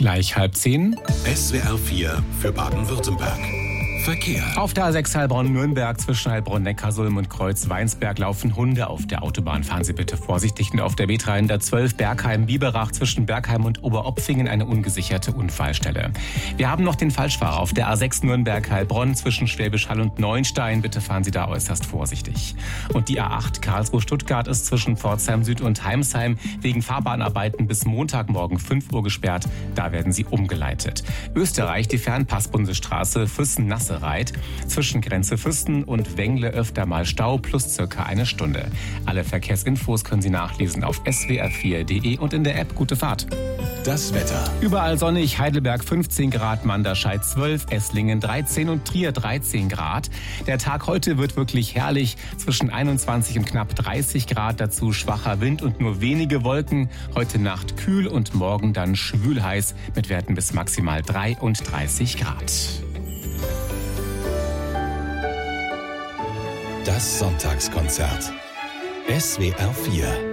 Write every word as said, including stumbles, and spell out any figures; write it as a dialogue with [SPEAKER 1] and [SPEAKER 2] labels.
[SPEAKER 1] Gleich halb zehn.
[SPEAKER 2] S W R vier für Baden-Württemberg. Verkehr.
[SPEAKER 1] Auf der A sechs Heilbronn-Nürnberg zwischen Heilbronn-Neckarsulm und Kreuz-Weinsberg laufen Hunde auf der Autobahn. Fahren Sie bitte vorsichtig. Und auf der B dreihundertzwölf Bergheim-Biberach zwischen Bergheim und Oberopfingen eine ungesicherte Unfallstelle. Wir haben noch den Falschfahrer auf der A sechs Nürnberg-Heilbronn zwischen Schwäbisch Hall und Neuenstein. Bitte fahren Sie da äußerst vorsichtig. Und die A acht Karlsruhe-Stuttgart ist zwischen Pforzheim Süd und Heimsheim wegen Fahrbahnarbeiten bis Montagmorgen fünf Uhr gesperrt. Da werden Sie umgeleitet. Österreich, die Fernpass-Bundesstraße Füssen-Nasse Reit. Zwischen Grenze Füssen und Wengle öfter mal Stau plus circa eine Stunde. Alle Verkehrsinfos können Sie nachlesen auf s w r vier punkt d e und in der App Gute Fahrt.
[SPEAKER 2] Das Wetter.
[SPEAKER 1] Überall sonnig, Heidelberg fünfzehn Grad, Manderscheid zwölf, Esslingen dreizehn und Trier dreizehn Grad. Der Tag heute wird wirklich herrlich, zwischen einundzwanzig und knapp dreißig Grad, dazu schwacher Wind und nur wenige Wolken. Heute Nacht kühl und morgen dann schwülheiß mit Werten bis maximal dreiunddreißig Grad.
[SPEAKER 2] Das Sonntagskonzert. S W R vier